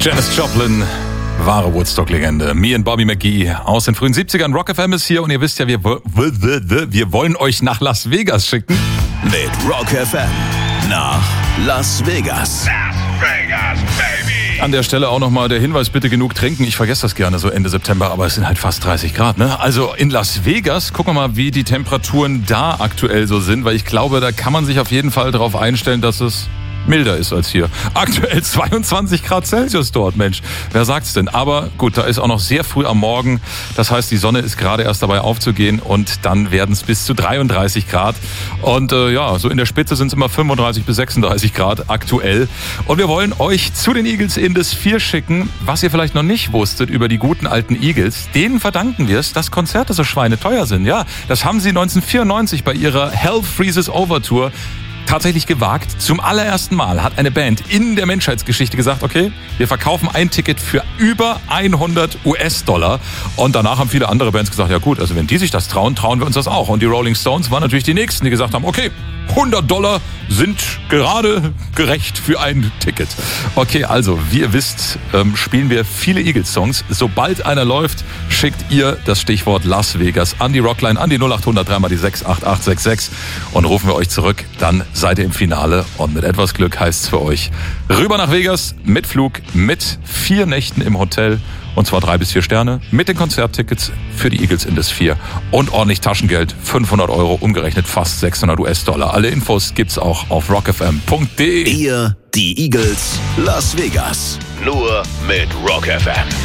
Janis Joplin, wahre Woodstock-Legende. Me and Bobby McGee aus den frühen 70ern. Rock FM ist hier und ihr wisst ja, wir wollen euch nach Las Vegas schicken. Mit Rock FM nach Las Vegas. Las Vegas, baby! An der Stelle auch nochmal der Hinweis, bitte genug trinken. Ich vergesse das gerne so Ende September, aber es sind halt fast 30 Grad, ne? Also in Las Vegas, gucken wir mal, wie die Temperaturen da aktuell so sind, weil ich glaube, da kann man sich auf jeden Fall darauf einstellen, dass es milder ist als hier. Aktuell 22 Grad Celsius dort, Mensch. Wer sagt's denn? Aber gut, da ist auch noch sehr früh am Morgen. Das heißt, die Sonne ist gerade erst dabei aufzugehen und dann werden es bis zu 33 Grad. Und so in der Spitze sind es immer 35 bis 36 Grad aktuell. Und wir wollen euch zu den Eagles in das 4 schicken. Was ihr vielleicht noch nicht wusstet über die guten alten Eagles, denen verdanken wir es, dass Konzerte so schweineteuer sind. Ja, das haben sie 1994 bei ihrer Hell Freezes Over Tour tatsächlich gewagt. Zum allerersten Mal hat eine Band in der Menschheitsgeschichte gesagt, okay, wir verkaufen ein Ticket für über 100 US-Dollar. Und danach haben viele andere Bands gesagt, ja gut, also wenn die sich das trauen, trauen wir uns das auch. Und die Rolling Stones waren natürlich die Nächsten, die gesagt haben, okay, 100 Dollar sind gerade gerecht für ein Ticket. Okay, also, wie ihr wisst, spielen wir viele Eagles-Songs. Sobald einer läuft, schickt ihr das Stichwort Las Vegas an die Rockline, an die 0800 3 mal die 68866 und rufen wir euch zurück. Dann seid ihr im Finale und mit etwas Glück heißt es für euch rüber nach Vegas mit Flug, mit 4 Nächten im Hotel. Und zwar 3 bis 4 Sterne mit den Konzerttickets für die Eagles in das 4 und ordentlich Taschengeld, 500 Euro, umgerechnet fast 600 US-Dollar. Alle Infos gibt's auch auf rockfm.de. Ihr, die Eagles, Las Vegas. Nur mit Rock FM.